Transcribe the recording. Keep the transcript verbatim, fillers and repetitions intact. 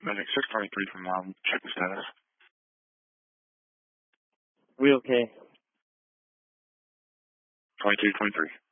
Medic six twenty-three from mom. Check the status. We okay? twenty-two twenty-three.